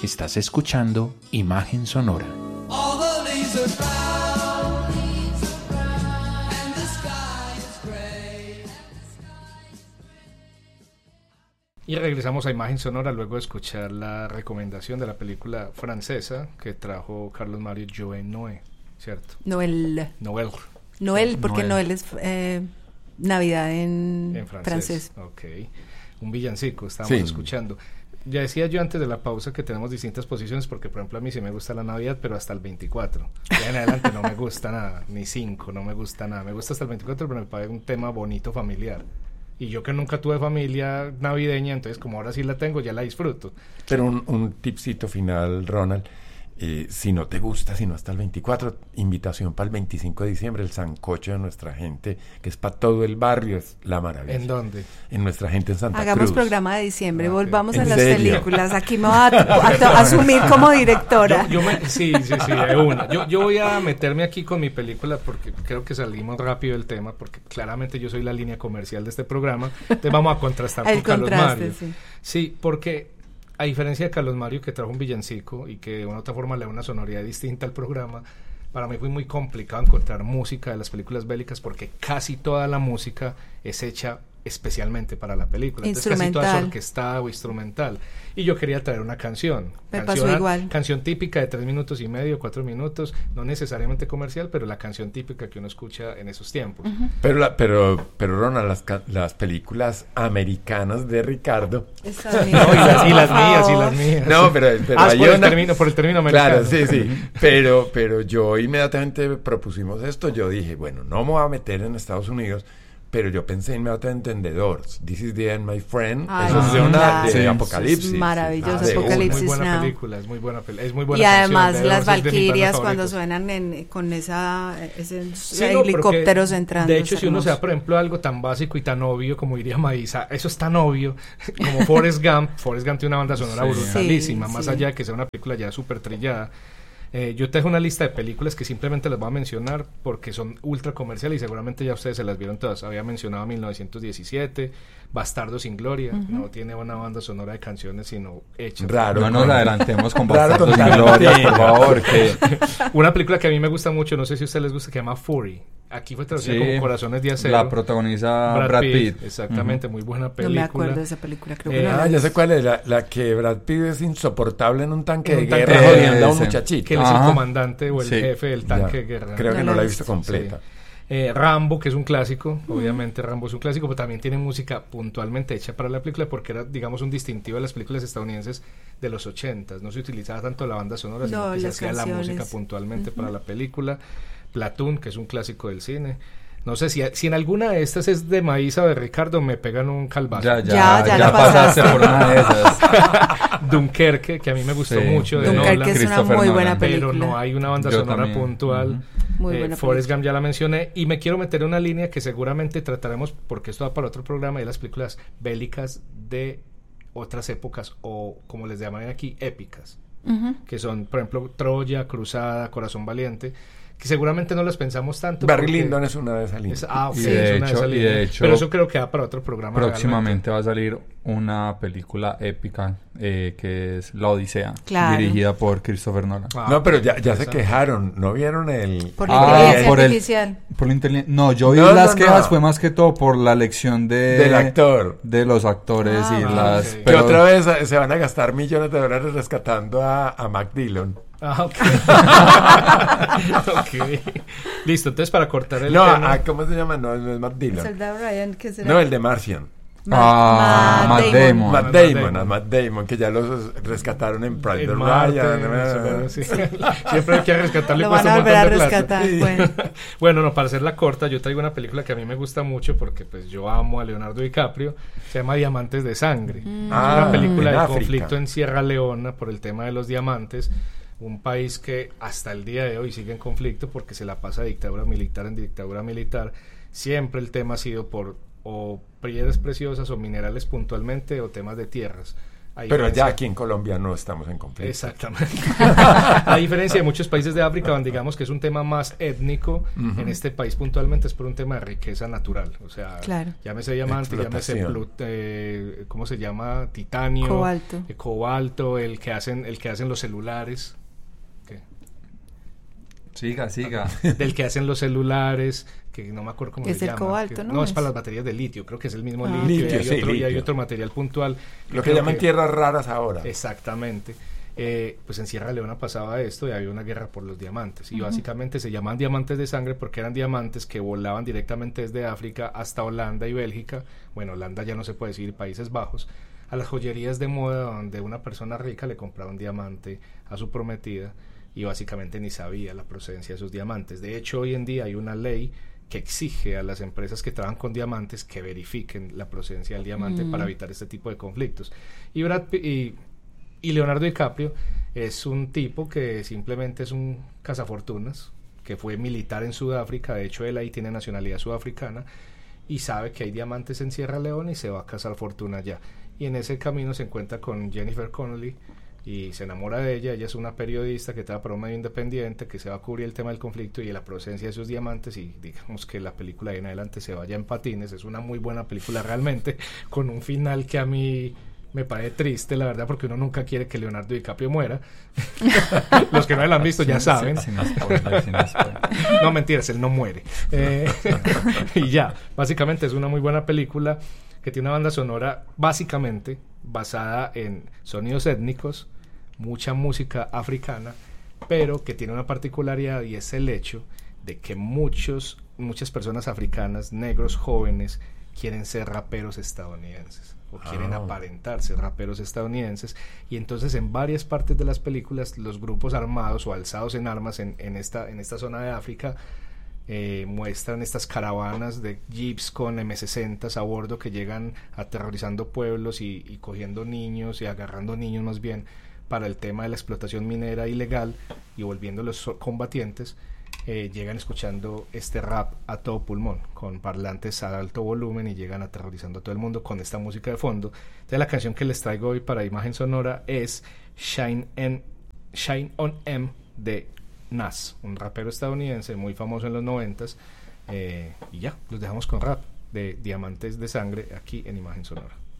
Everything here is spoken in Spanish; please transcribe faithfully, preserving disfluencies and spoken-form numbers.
Estás escuchando Imagen Sonora. Y regresamos a Imagen Sonora luego de escuchar la recomendación de la película francesa que trajo Carlos Mario Joen Noé, ¿cierto? Noel. Noel. Noel, porque Noel, Noel es eh, Navidad en, en francés. francés. Ok. Un villancico, estábamos Sí. escuchando. Ya decía yo antes de la pausa que tenemos distintas posiciones porque, por ejemplo, a mí sí me gusta la Navidad, pero hasta el veinticuatro. Ya en adelante no me gusta nada, ni cinco, no me gusta nada. Me gusta hasta el veinticuatro, pero me parece un tema bonito familiar. Y yo que nunca tuve familia navideña, entonces como ahora sí la tengo, ya la disfruto. Pero un, un tipcito final, Ronald. Eh, si no te gusta, sino hasta el veinticuatro, invitación para el veinticinco de diciembre, el sancocho de nuestra gente, que es para todo el barrio, es la maravilla. ¿En dónde? En nuestra gente en Santa Hagamos Cruz. programa de diciembre, Ah, volvamos ¿en a las serio? películas. Aquí me voy a, a, a asumir como directora. Yo, yo me, sí, sí, sí, de una. Yo, yo voy a meterme aquí con mi película porque creo que salimos rápido del tema, porque claramente yo soy la línea comercial de este programa. Entonces vamos a contrastar El con Carlos contraste, Mario. sí. Sí, porque a diferencia de Carlos Mario, que trajo un villancico y que de una u otra forma le da una sonoridad distinta al programa, para mí fue muy complicado encontrar música de las películas bélicas porque casi toda la música es hecha especialmente para la película. Entonces casi toda es Instrumental. orquestada o instrumental. Y yo quería traer una canción. Me canción pasó igual. Canción típica de tres minutos y medio, cuatro minutos, no necesariamente comercial, pero la canción típica que uno escucha en esos tiempos. Uh-huh. Pero, la, pero, pero Ronald, las, ca- las películas americanas de Ricardo. Está bien, No, y, las, y las por mías, y favor. las mías. No, pero, pero ah, hay por, el una- término, por el término americano. Claro, sí, sí. Pero, pero yo inmediatamente propusimos esto. Yo dije, bueno, no me voy a meter en Estados Unidos, pero yo pensé inmediatamente en The Doors. This is the end, my friend. Ay, Eso es de una claro. de Sí. Apocalipsis. Es maravilloso, Ah, de sí, Apocalipsis muy buena Now. película, es muy buena película, es muy Y buena además canción, las The Doors es de mis valquirias bandas cuando favoritas. suenan en, con esa esos Sí, no, porque, helicópteros entrando. de hecho, es si uno se da, hermoso. por ejemplo, algo tan básico y tan obvio como diría Maísa, eso es tan obvio como Forrest Gump. Forrest Gump tiene una banda sonora Sí. brutalísima, Sí, más sí. allá de que sea una película ya súper trillada. Eh, yo te dejo una lista de películas que simplemente las voy a mencionar porque son ultra comerciales y seguramente ya ustedes se las vieron todas. Había mencionado mil novecientos diecisiete, Bastardo sin Gloria, uh-huh. No tiene una banda sonora de canciones sino hechas. Raro. No nos adelantemos con Raro Bastardos sin con Gloria, Tarantino. por favor. Que... Una película que a mí me gusta mucho, no sé si a ustedes les gusta, que se llama Fury. Aquí fue traducida Sí, como Corazones de Acero. la protagoniza Brad Pitt. Exactamente, uh-huh. Muy buena película. No me acuerdo de esa película, creo que Eh, no la Ah, vi. ya sé cuál es. La, la que Brad Pitt es insoportable en un tanque En de un tanque guerra de jodiendo a un ese. muchachito. Que él es Ajá. el comandante o el Sí. jefe del Ya, tanque de guerra. Creo No que la no la he he visto visto. completa. Sí. Eh, Rambo, que es un clásico, obviamente Rambo es un clásico, pero también tiene música puntualmente hecha para la película porque era, digamos, un distintivo de las películas estadounidenses de los ochentas. No se utilizaba tanto la banda sonora, sino No, que se las hacía la canciones. música puntualmente Uh-huh. para la película. Platoon, que es un clásico del cine. No sé si, si en alguna de estas es de Maísa o de Ricardo, me pegan un calvazo. Ya, Ya, ya, ya ya, la pasaste pasaste. por una de esas. Dunkerque, que a mí me gustó Sí. mucho de Dunkerque Nolan, es una Christopher muy Nolan. buena pero película. no hay una banda Yo sonora también. puntual. Ujú. Muy Eh, buena Forrest película. Gump ya la mencioné y me quiero meter en una línea que seguramente trataremos porque esto va para otro programa, de las películas bélicas de otras épocas o como les llaman aquí, épicas, Uh-huh. que son por ejemplo Troya, Cruzada, Corazón Valiente, que seguramente no las pensamos tanto. Barry porque Lyndon es una de esas líneas. es- ah, ok, Y es de una hecho- esas y de líneas. hecho, pero eso creo que va para otro programa. Próximamente va a salir una película épica eh, que es La Odisea, Claro. dirigida por Christopher Nolan. Ah, No, pero ya, ya se interesante. quejaron. ¿No vieron el...? Por Ah, la inteligencia por el- artificial. Por la inteligen- No, yo vi No, las no, quejas no. fue más que todo por la elección de Del actor. de los actores Ah, y ok. las Que Que pero- otra vez eh, se van a gastar millones de dólares rescatando a, a Mac Dillon. Ah, ok. Ok. Listo, entonces para cortar el No, tema. a- ¿cómo se llama? No, no es Mac Dillon. Soldado Ryan, ¿qué será? No, el de Martian. Ah, Matt Damon. Matt Matt Damon, Damon. a Matt Damon, que ya los rescataron en Pride en de Marte, Ryan. eso, bueno, sí. Siempre hay que rescatarle Lo cuesta van a un volver a montón de plata. rescatar. Bueno. Bueno, no, para hacerla corta, yo traigo una película que a mí me gusta mucho porque pues yo amo a Leonardo DiCaprio, se llama Diamantes de Sangre. Mm. Es Ah, una película en de África. conflicto en Sierra Leona por el tema de los diamantes, un país que hasta el día de hoy sigue en conflicto porque se la pasa de dictadura militar en dictadura militar. Siempre el tema ha sido por o piedras preciosas o minerales puntualmente o temas de tierras. Pero ya aquí en Colombia no estamos en conflicto. Exactamente. A diferencia de muchos países de África, donde digamos que es un tema más étnico, uh-huh. en este país puntualmente es por un tema de riqueza natural. O sea, claro. llámese diamante, llámese plut, eh, ¿cómo se llama? Titanio, cobalto, eh, cobalto, el que hacen, el que hacen los celulares. ¿Qué? Siga, siga. Del que hacen los celulares, que no me acuerdo cómo es se el llama. cobalto, que, ¿no? no, es es para las baterías de litio, creo que es el mismo ah. litio, litio, y, hay sí, otro, y hay litio. otro material puntual. Lo que llaman que, tierras raras ahora. Exactamente. Eh, pues en Sierra Leona pasaba esto y había una guerra por los diamantes. Y uh-huh. básicamente se llamaban diamantes de sangre porque eran diamantes que volaban directamente desde África hasta Holanda y Bélgica. Bueno, Holanda ya no se puede decir, Países Bajos. A las joyerías de moda donde una persona rica le compraba un diamante a su prometida y básicamente ni sabía la procedencia de esos diamantes. De hecho, hoy en día hay una ley que exige a las empresas que trabajan con diamantes que verifiquen la procedencia del diamante mm. para evitar este tipo de conflictos. Y, Brad Pitt, y, y Leonardo DiCaprio es un tipo que simplemente es un cazafortunas, que fue militar en Sudáfrica, de hecho él ahí tiene nacionalidad sudafricana, y sabe que hay diamantes en Sierra Leona y se va a cazar fortuna allá. Y en ese camino se encuentra con Jennifer Connelly, y se enamora de ella. Ella es una periodista que trabaja para un medio independiente que se va a cubrir el tema del conflicto y de la procedencia de esos diamantes, y digamos que la película de en adelante se vaya en patines. Es una muy buena película realmente, con un final que a mí me parece triste, la verdad, porque uno nunca quiere que Leonardo DiCaprio muera. Los que no la han visto ya saben. Sin, sin spoiler, sin spoiler. No, mentiras, él no muere. Eh, y ya, básicamente es una muy buena película que tiene una banda sonora básicamente basada en sonidos étnicos, mucha música africana, pero que tiene una particularidad, y es el hecho de que muchos, muchas personas africanas, negros jóvenes, quieren ser raperos estadounidenses o ah. quieren aparentar ser raperos estadounidenses, y entonces en varias partes de las películas los grupos armados o alzados en armas en, en, esta, en esta zona de África eh, muestran estas caravanas de jeeps con eme sesenta a bordo que llegan aterrorizando pueblos y, y cogiendo niños y agarrando niños más bien para el tema de la explotación minera ilegal y volviéndolos combatientes. Eh, llegan escuchando este rap a todo pulmón con parlantes a alto volumen y llegan aterrorizando a todo el mundo con esta música de fondo. Entonces la canción que les traigo hoy para Imagen Sonora es Shine, en, Shine on M de Nas, un rapero estadounidense muy famoso en los noventas, eh, y ya, los dejamos con rap de Diamantes de Sangre aquí en Imagen Sonora.